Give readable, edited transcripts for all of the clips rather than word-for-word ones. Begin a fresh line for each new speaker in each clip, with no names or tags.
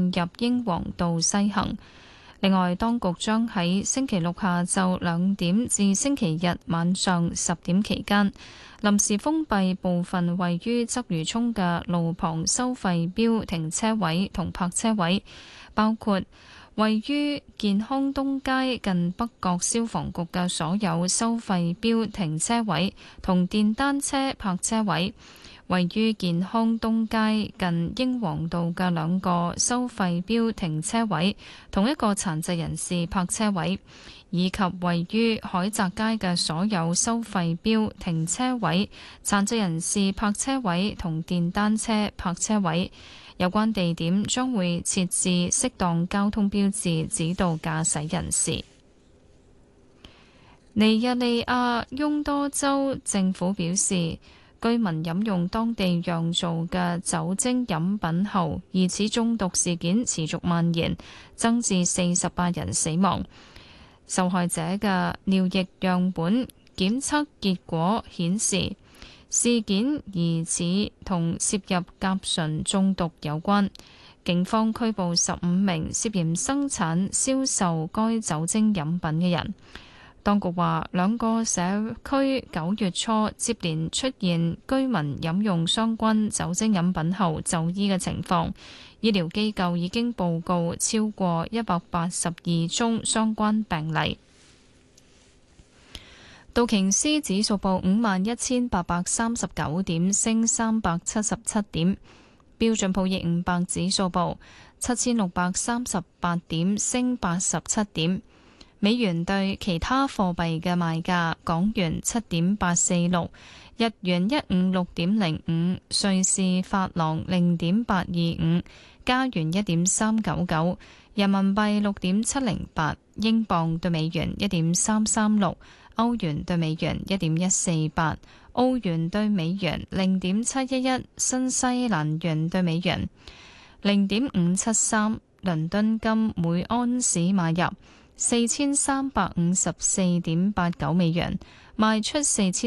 入英皇道西行。另外，當局將喺星期六下晝2點至星期日晚上10點期間，臨時封閉部分位於鰂魚涌嘅路旁收費標停車位同泊車位，包括位於健康東街近北角消防局嘅所有收費標停車位同電單車泊車位，位於健康東街近英皇道嘅2個收費標停車位，同一個殘疾人士泊車位，以及位於海澤街嘅所有收費標停車位、殘疾人士泊車位同電單車泊車位。有關地點將會設置適當交通標誌，指導駕駛人士。尼日利亞翁多州政府表示，居民飲用當地釀造嘅酒精飲品後，疑似中毒事件持續蔓延，增至48人死亡。受害者嘅尿液樣本檢測結果顯示，事件疑似同攝入甲醇中毒有關。警方拘捕15名涉嫌生產、銷售該酒精飲品嘅人。當局話，2個社區9月初接連出現居民飲用相關酒精飲品後就醫嘅情況，醫療機構已經報告超過182宗相關病例。道瓊斯指數報51,839點，升377點；標準普爾500指數報7,638點，升87點。美元對其他貨幣嘅賣價：港元7.846，日元156.05，瑞士法郎0.825，加元1.399，人民幣6.708，英鎊對美元1.336。歐元對美元1.148，澳元對美元0.711，新西蘭元對美元0.573。倫敦金每安士買入4354.89美元，賣出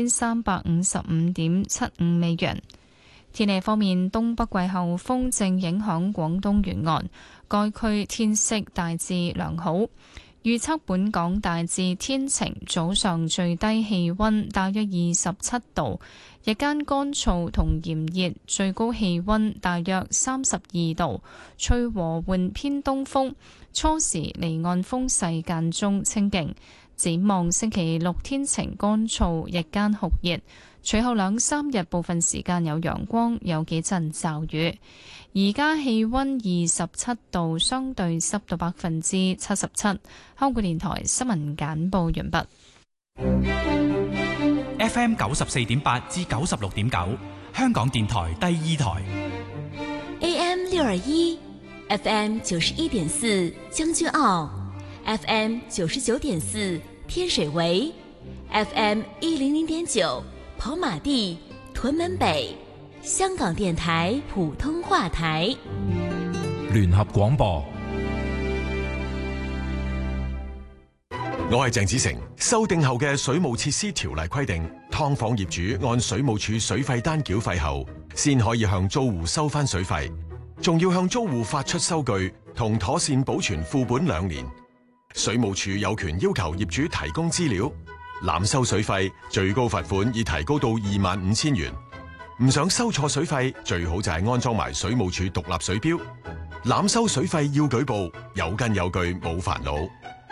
4355.75美元。天氣方面，東北季候風正影響廣東沿岸，該區天色大致良好。預測本港大致天晴，早上最低氣溫大約27度，日間乾燥同炎熱，最高氣溫大約32度，吹和緩偏東風，初時離岸風勢間中清勁。展望星期六天晴乾燥，日間酷熱，隨後2-3日部分時間有陽光，有幾陣驟雨。而家氣溫27度，相對濕度77%。香港電台新聞簡報完畢。
FM 94.8至96.9，香港電台第2台。
AM 621 FM 91.4將軍澳 FM 99.4天水圍 FM 100.9跑馬地屯門北，香港電台普通話台。
聯合廣播。
我係鄭子誠。修訂後嘅水務設施條例規定，劏房業主按水務署水費單繳費後，先可以向租戶收返水費，仲要向租戶發出收據同妥善保存副本2年。水務署有權要求業主提供資料，濫收水費最高罰款已提高到25,000元。唔想收錯水費，最好就係安裝埋水務署獨立水錶。濫收水費要舉報，有根有據，冇煩惱。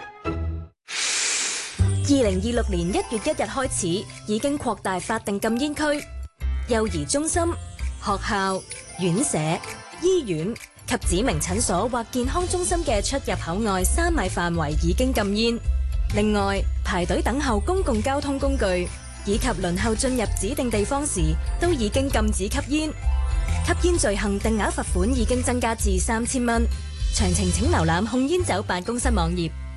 2026年1月1日開始，已經擴大法定禁煙區，幼兒中心、學校、院舍、醫院及指明診所或健康中心嘅出入口外3米範圍已經禁煙。另外，排隊等候公共交通工具以及輪候進入指定地方時，都已經禁止吸煙。吸煙罪行定額罰款已經增加至3000蚊。詳情請瀏覽控煙酒辦公室網頁。